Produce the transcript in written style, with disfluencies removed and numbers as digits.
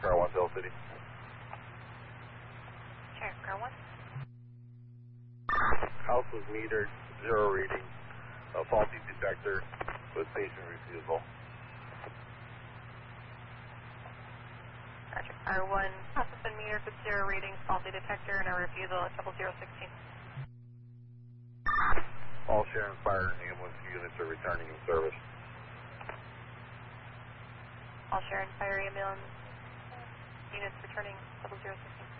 Car 1, Hill City. Sheriff Car 1. House was metered, 0 reading, a faulty detector with patient refusal. Roger. R1, house has been metered with 0 readings, faulty detector, and a refusal at 0016. All Sharon Fire and ambulance units are returning in service. All Sharon Fire Ambulance units returning 0016.